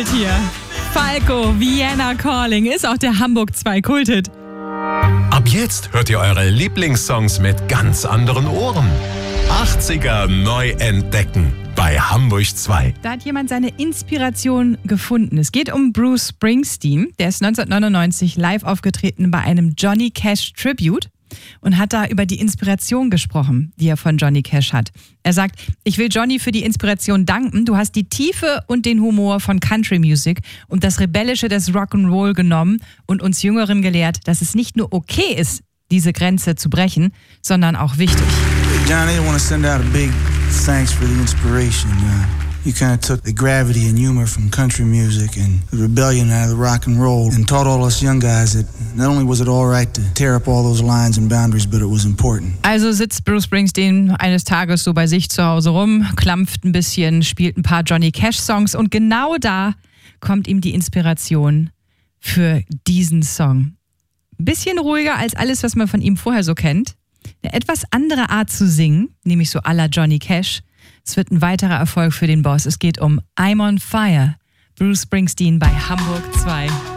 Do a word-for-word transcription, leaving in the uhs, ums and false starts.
Kult hier. Falco, Vienna Calling ist auch der Hamburg zwei Kulthit. Ab jetzt hört ihr eure Lieblingssongs mit ganz anderen Ohren. achtziger neu entdecken bei Hamburg zwei. Da hat jemand seine Inspiration gefunden. Es geht um Bruce Springsteen. Der ist neunzehnhundertneunundneunzig live aufgetreten bei einem Johnny Cash Tribute und hat da über die Inspiration gesprochen, die er von Johnny Cash hat. Er sagt, ich will Johnny für die Inspiration danken. Du hast die Tiefe und den Humor von Country Music und das Rebellische des Rock'n'Roll genommen und uns Jüngeren gelehrt, dass es nicht nur okay ist, diese Grenze zu brechen, sondern auch wichtig. Johnny, I want to send out a big thanks for the inspiration. Uh, you kind of took the gravity and humor from country music and the rebellion out of the rock and roll and taught all us young guys that not only was it all right to tear up all those lines and boundaries, but it was important. Also sitzt Bruce Springsteen eines Tages so bei sich zu Hause rum, klampft ein bisschen, spielt ein paar Johnny Cash Songs und genau da kommt ihm die Inspiration für diesen Song. Ein bisschen ruhiger als alles, was man von ihm vorher so kennt. Eine etwas andere Art zu singen, nämlich so à la Johnny Cash. Es wird ein weiterer Erfolg für den Boss. Es geht um I'm on Fire. Bruce Springsteen bei Hamburg zwei.